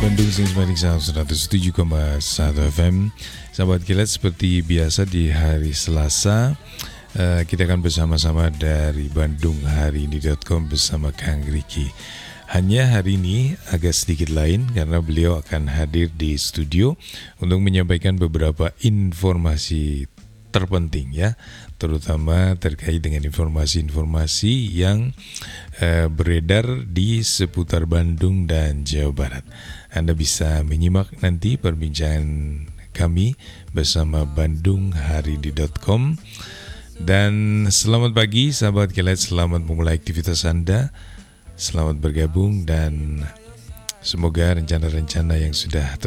Bandung Singsmanik 107,1 FM. Sahabat kilat, seperti biasa di hari Selasa kita akan bersama-sama dari bandunghariini.com bersama Kang Riki. Hanya hari ini agak sedikit lain karena beliau akan hadir di studio untuk menyampaikan beberapa informasi terpenting ya, terutama terkait dengan informasi-informasi yang beredar di seputar Bandung dan Jawa Barat. Anda bisa menyimak nanti perbincangan kami bersama bandunghariini.com. Dan selamat pagi sahabat kilat, selamat memulai aktivitas Anda, selamat bergabung dan semoga rencana-rencana yang sudah